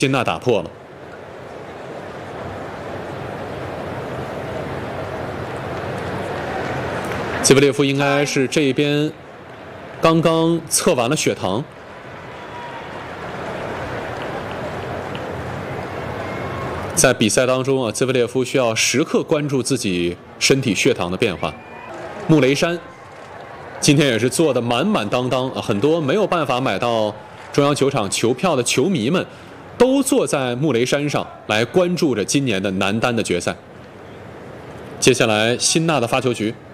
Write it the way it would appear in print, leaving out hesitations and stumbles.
辛纳打破了。兹维列夫应该是这边刚刚测完了血糖。在比赛当中啊，兹维列夫需要时刻关注自己身体血糖的变化。穆雷山今天也是做的满满当当啊，很多没有办法买到中央球场球票的球迷们，都坐在穆雷山上来关注着今年的男单的决赛。接下来辛纳的发球局。